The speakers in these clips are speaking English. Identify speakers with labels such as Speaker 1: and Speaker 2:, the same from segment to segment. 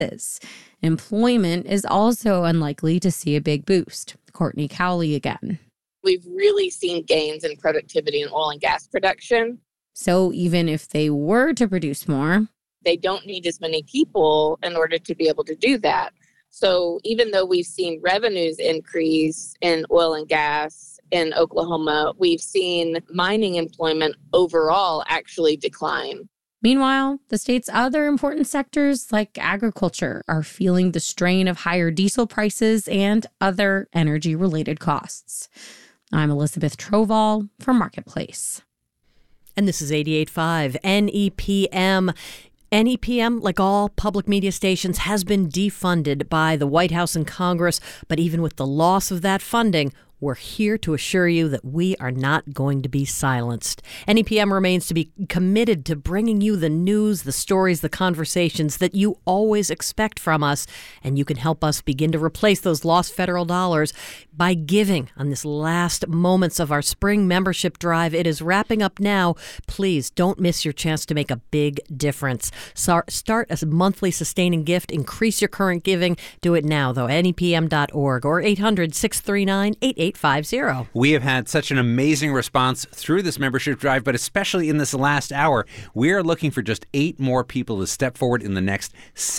Speaker 1: is. Employment is also unlikely to see a big boost. Courtney Cowley again.
Speaker 2: We've really seen gains in productivity in oil and gas production.
Speaker 1: So even if they were to produce more,
Speaker 2: they don't need as many people in order to be able to do that. So even though we've seen revenues increase in oil and gas in Oklahoma, we've seen mining employment overall actually decline.
Speaker 1: Meanwhile, the state's other important sectors like agriculture are feeling the strain of higher diesel prices and other energy-related costs. I'm Elizabeth Trovall for Marketplace.
Speaker 3: And this is 88.5 NEPM. NEPM, like all public media stations, has been defunded by the White House and Congress. But even with the loss of that funding, we're here to assure you that we are not going to be silenced. NEPM remains to be committed to bringing you the news, the stories, the conversations that you always expect from us. And you can help us begin to replace those lost federal dollars by giving on this last moments of our spring membership drive. It is wrapping up now. Please don't miss your chance to make a big difference. Start a monthly sustaining gift. Increase your current giving. Do it now, though. NEPM.org or 800-639-8850.
Speaker 4: We have had such an amazing response through this membership drive, but especially in this last hour, we are looking for just 8 more people to step forward in the next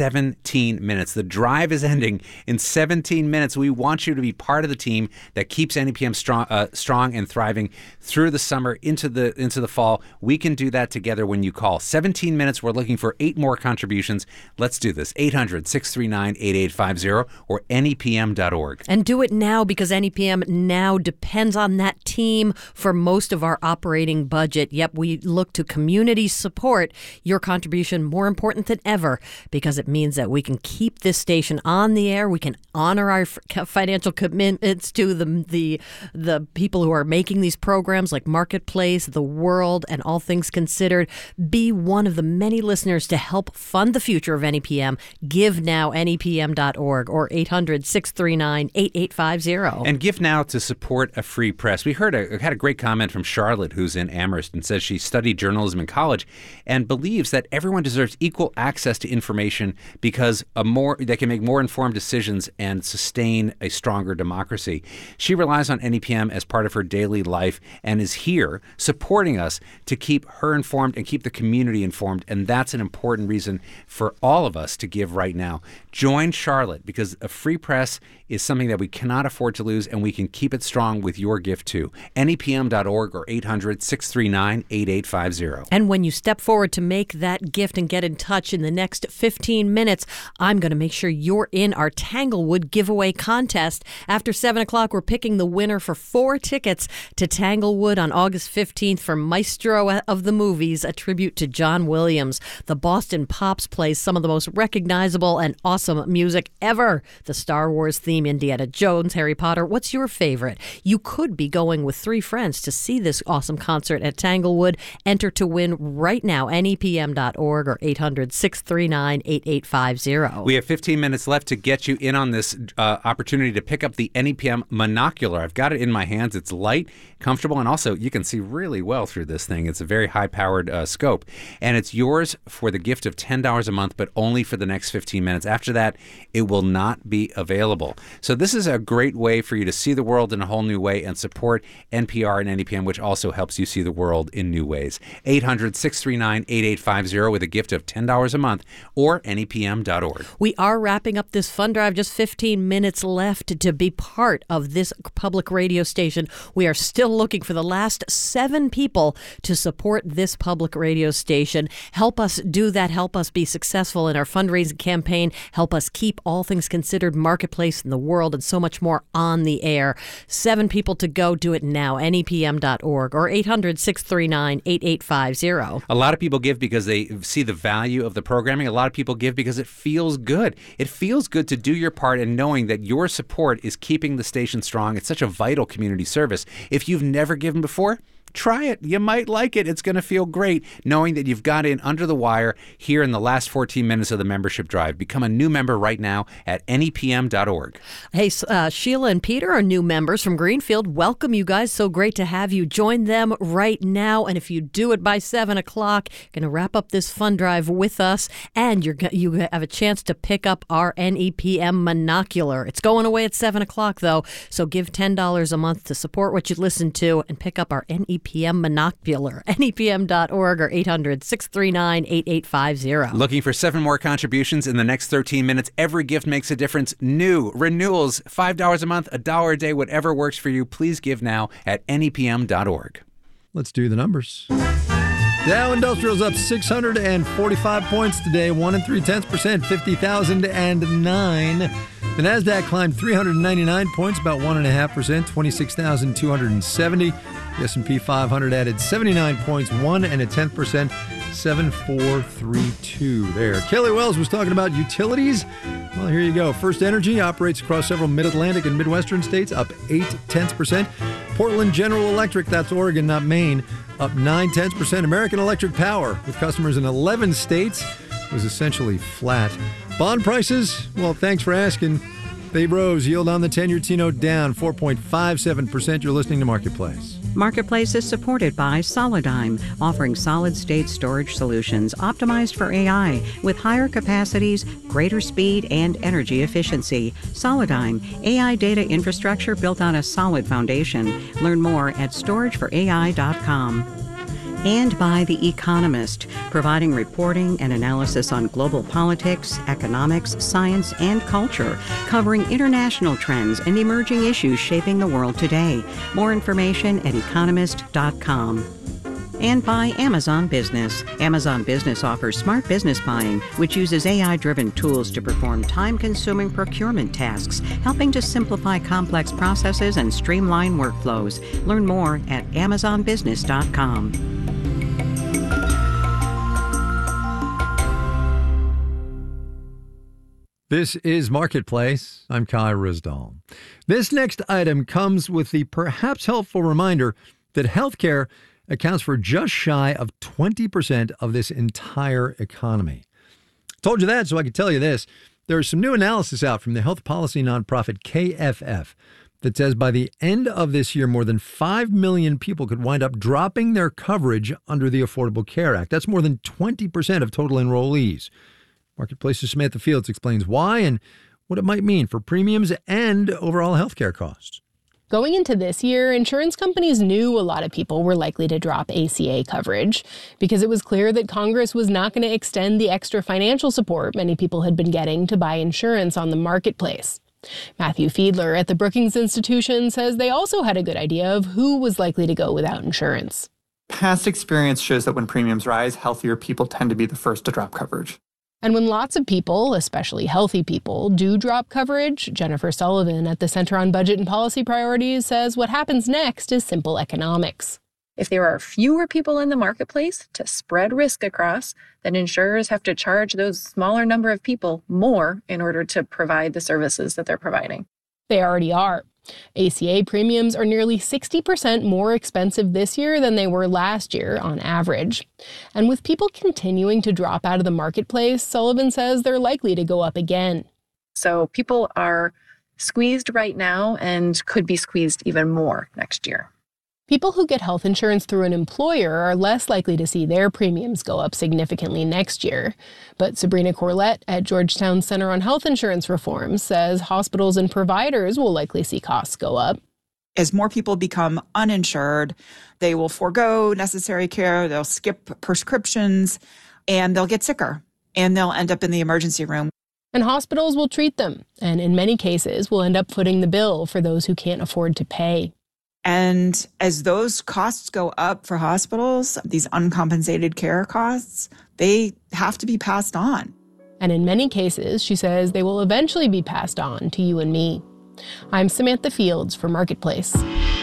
Speaker 4: 17 minutes. The drive is ending in 17 minutes. We want you to be part of the team that keeps NEPM strong and thriving through the summer into the fall. We can do that together when you call. 17 minutes. We're looking for 8 more contributions. Let's do this. 800-639-8850 or NEPM.org.
Speaker 3: And do it now, because NEPM now depends on that team for most of our operating budget. Yep, we look to community support. Your contribution more important than ever, because it means that we can keep this station on the air. We can honor our financial commitments to the people who are making these programs like Marketplace, The World, and All Things Considered. Be one of the many listeners to help fund the future of NEPM. Give now, NEPM.org or 800-639-8850.
Speaker 4: And give now to support a free press. We had a great comment from Charlotte, who's in Amherst, and says she studied journalism in college and believes that everyone deserves equal access to information because they can make more informed decisions and sustain a stronger democracy. She relies on NEPM as part of her daily life and is here supporting us to keep her informed and keep the community informed. And that's an important reason for all of us to give right now. Join Charlotte, because a free press is something that we cannot afford to lose, and we can keep it strong with your gift too. NEPM.org or 800-639-8850.
Speaker 3: And when you step forward to make that gift and get in touch in the next 15 minutes, I'm going to make sure you're in our Tanglewood giveaway contest. After 7 o'clock, we're picking the winner for 4 tickets to Tanglewood on August 15th for Maestro of the Movies, a tribute to John Williams. The Boston Pops plays some of the most recognizable and awesome music ever. The Star Wars theme, Indiana Jones, Harry Potter. What's your favorite? You could be going with 3 friends to see this awesome concert at Tanglewood. Enter to win right now, NEPM.org or 800-639-8850.
Speaker 4: We have 15 minutes left to get you in on this opportunity to pick up the NEPM monocular. I've got it in my hands. It's light, comfortable, and also you can see really well through this thing. It's a very high-powered scope, and it's yours for the gift of $10 a month, but only for the next 15 minutes. After that, it will not be available. So this is a great way for you to see the world in a whole new way and support NPR and NEPM, which also helps you see the world in new ways. 800-639-8850 with a gift of $10 a month or NEPM.org.
Speaker 3: We are wrapping up this fund drive. Just 15 minutes left to be part of this public radio station. We are still looking for the last 7 people to support this public radio station. Help us do that. Help us be successful in our fundraising campaign. Help us keep All Things Considered, Marketplace, and The World, and so much more on the air. 7 people to go. Do it now. NEPM.org or 800-639-8850.
Speaker 4: A lot of people give because they see the value of the programming. A lot of people give because it feels good. It feels good to do your part and knowing that your support is keeping the station strong. It's such a vital community service. If you've never given before, Try it. You might like it. It's going to feel great knowing that you've got in under the wire here in the last 14 minutes of the membership drive. Become a new member right now at nepm.org.
Speaker 3: Hey, Sheila and Peter are new members from Greenfield. Welcome, you guys. So great to have you. Join them right now. And if you do it by 7 o'clock, you're going to wrap up this fund drive with us. And you have a chance to pick up our NEPM monocular. It's going away at 7 o'clock, though. So give $10 a month to support what you listen to and pick up our NEPM monocular. NEPM.org or 800-639-8850.
Speaker 4: Looking for 7 more contributions in the next 13 minutes? Every gift makes a difference. New renewals, $5 a month, $1 a day, whatever works for you. Please give now at NEPM.org.
Speaker 5: Let's do the numbers. Dow Industrial's up 645 points today, 1 3/10%, 50,009. The Nasdaq climbed 399 points, about 1.5%, 26,270. The S&P 500 added 79 points, 1.1%, 7,432 there. Kelly Wells was talking about utilities. Well, here you go. First Energy operates across several Mid-Atlantic and Midwestern states, up 0.8%. Portland General Electric, that's Oregon, not Maine, up 0.9%. American Electric Power, with customers in 11 states, was essentially flat. Bond prices, well, thanks for asking. They rose. Yield on the 10-year T-note down 4.57%. You're listening to Marketplace.
Speaker 6: Marketplace is supported by Solidigm, offering solid-state storage solutions optimized for AI with higher capacities, greater speed, and energy efficiency. Solidigm, AI data infrastructure built on a solid foundation. Learn more at storageforai.com. And by The Economist, providing reporting and analysis on global politics, economics, science, and culture, covering international trends and emerging issues shaping the world today. More information at economist.com. And by Amazon Business. Amazon Business offers smart business buying, which uses AI-driven tools to perform time-consuming procurement tasks, helping to simplify complex processes and streamline workflows. Learn more at amazonbusiness.com.
Speaker 5: This is Marketplace. I'm Kai Ryssdal. This next item comes with the perhaps helpful reminder that healthcare accounts for just shy of 20% of this entire economy. Told you that so I could tell you this. There's some new analysis out from the health policy nonprofit KFF that says by the end of this year, more than 5 million people could wind up dropping their coverage under the Affordable Care Act. That's more than 20% of total enrollees. Marketplace's Samantha Fields explains why and what it might mean for premiums and overall healthcare costs.
Speaker 7: Going into this year, insurance companies knew a lot of people were likely to drop ACA coverage because it was clear that Congress was not going to extend the extra financial support many people had been getting to buy insurance on the marketplace. Matthew Fiedler at the Brookings Institution says they also had a good idea of who was likely to go without insurance.
Speaker 8: Past experience shows that when premiums rise, healthier people tend to be the first to drop coverage.
Speaker 7: And when lots of people, especially healthy people, do drop coverage, Jennifer Sullivan at the Center on Budget and Policy Priorities says what happens next is simple economics.
Speaker 9: If there are fewer people in the marketplace to spread risk across, then insurers have to charge those smaller number of people more in order to provide the services that they're providing.
Speaker 7: They already are. ACA premiums are nearly 60% more expensive this year than they were last year on average. And with people continuing to drop out of the marketplace, Sullivan says they're likely to go up again.
Speaker 9: So people are squeezed right now and could be squeezed even more next year.
Speaker 7: People who get health insurance through an employer are less likely to see their premiums go up significantly next year. But Sabrina Corlett at Georgetown Center on Health Insurance Reform says hospitals and providers will likely see costs go up.
Speaker 10: As more people become uninsured, they will forego necessary care, they'll skip prescriptions, and they'll get sicker, and they'll end up in the emergency room.
Speaker 7: And hospitals will treat them, and in many cases will end up footing the bill for those who can't afford to pay.
Speaker 10: And as those costs go up for hospitals, these uncompensated care costs, they have to be passed on.
Speaker 7: And in many cases, she says, they will eventually be passed on to you and me. I'm Samantha Fields for Marketplace.